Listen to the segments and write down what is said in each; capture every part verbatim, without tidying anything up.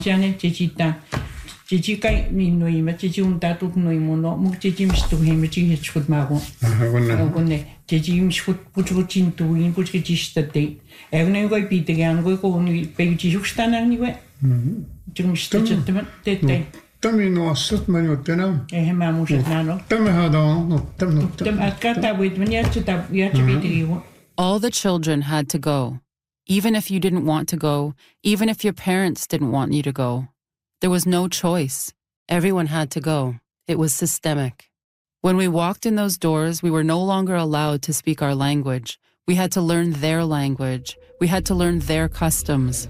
Janet Jijita, Jijikai Nui, Majijum Datu Nui Mono, Mukjim to him, Jihud Mago. Jijim should put routine to in Pujish that day. Every way beat again, go only baby Justan anyway. Jim Stitch that day. Tamino Sutman Utena, Ehemamushanano. Tamahadon, Tam at Kata with when you have to you have to be. All the children had to go. Even if you didn't want to go, even if your parents didn't want you to go. There was no choice. Everyone had to go. It was systemic. When we walked in those doors, we were no longer allowed to speak our language. We had to learn their language. We had to learn their customs.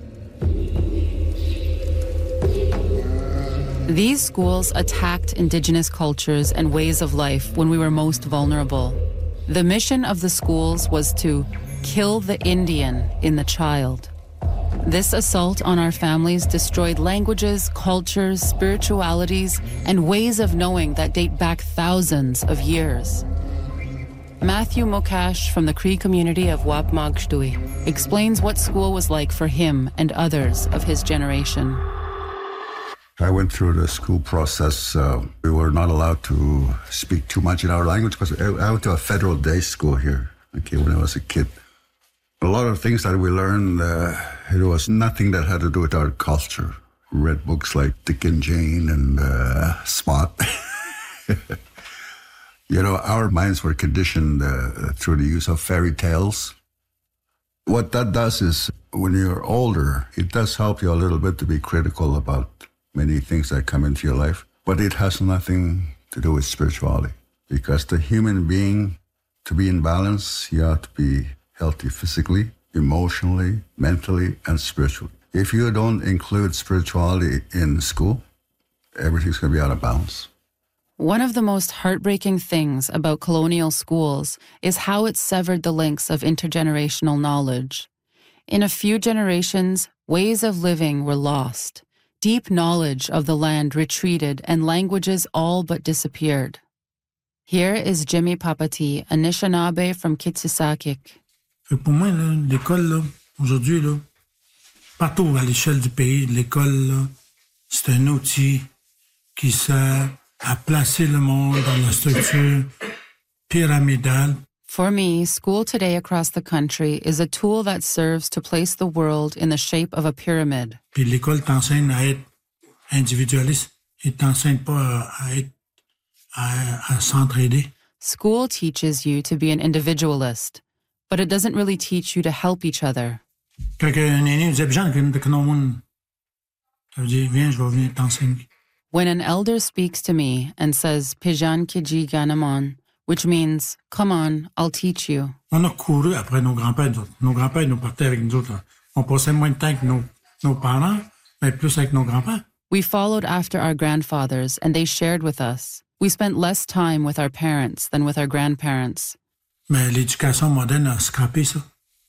These schools attacked Indigenous cultures and ways of life when we were most vulnerable. The mission of the schools was to kill the Indian in the child. This assault on our families destroyed languages, cultures, spiritualities, and ways of knowing that date back thousands of years. Matthew Mokash from the Cree community of Wapmagshtui explains what school was like for him and others of his generation. I went through the school process. Uh, we were not allowed to speak too much in our language because I went to a federal day school here, okay, when I was a kid. A lot of things that we learned, uh, it was nothing that had to do with our culture. We read books like Dick and Jane and uh, Spot. You know, our minds were conditioned uh, through the use of fairy tales. What that does is, when you're older, it does help you a little bit to be critical about many things that come into your life, but it has nothing to do with spirituality. Because the human being, to be in balance, you have to be healthy physically, emotionally, mentally, and spiritually. If you don't include spirituality in school, everything's going to be out of balance. One of the most heartbreaking things about colonial schools is how it severed the links of intergenerational knowledge. In a few generations, ways of living were lost. Deep knowledge of the land retreated and languages all but disappeared. Here is Jimmy Papati, Anishinaabe from Kitsisakik. Pour moi, là, l'école, là, aujourd'hui, là, partout à l'échelle du pays, l'école, là, c'est un outil qui sert à placer le monde dans la structure pyramidale. For me, school today across the country is a tool that serves to place the world in the shape of a pyramid. Puis l'école t'enseigne à être individualiste. Il t'enseigne pas à être, à, à s'entraider. School teaches you to be an individualist, but it doesn't really teach you to help each other. Quand un aîné disait, Jean, que non monde, ça veut dire, viens, je vais venir t'enseigner. When an elder speaks to me and says, Pijan Kiji Ganamon, which means, come on, I'll teach you. On a couru après nos grands-pères. Nos grands-pères nous partaient avec nous autres. On passait moins de temps que nos, nos parents, mais plus avec nos grands-pères. We followed after our grandfathers, and they shared with us. We spent less time with our parents than with our grandparents. Mais l'éducation moderne a scrapé ça.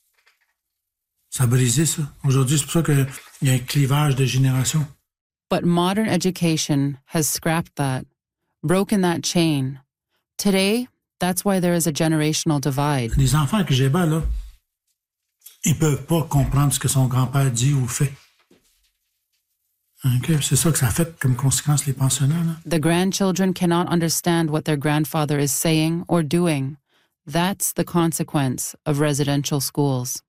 Ça a brisé ça. Aujourd'hui, c'est pour ça qu'il y a un clivage de génération. But modern education has scrapped that, broken that chain. Today, that's why there is a generational divide. Les enfants que j'ai bas, là, ils peuvent pas comprendre ce que son grand-père dit ou fait. Okay? C'est ça que ça a fait comme conséquence, les pensionnats. Là. The grandchildren cannot understand what their grandfather is saying or doing. That's the consequence of residential schools.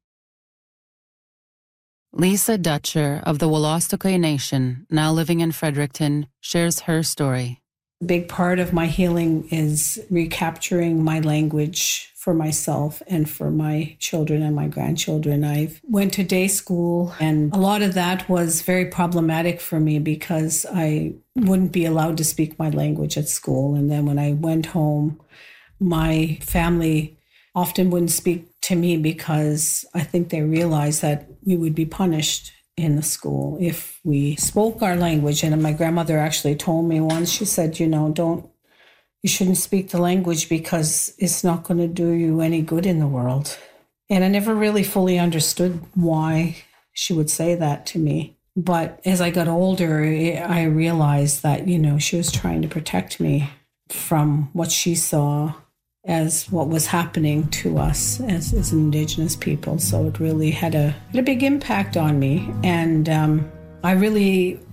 Lisa Dutcher of the Wolastoqey Nation, now living in Fredericton, shares her story. A big part of my healing is recapturing my language for myself and for my children and my grandchildren. I went to day school, and a lot of that was very problematic for me because I wouldn't be allowed to speak my language at school. And then when I went home, my family often wouldn't speak to me because I think they realized that we would be punished in the school if we spoke our language. And my grandmother actually told me once, she said, you know, don't, you shouldn't speak the language because it's not going to do you any good in the world. And I never really fully understood why she would say that to me. But as I got older, I realized that, you know, she was trying to protect me from what she saw as what was happening to us as, as Indigenous people. So it really had a, had a big impact on me. And um, I really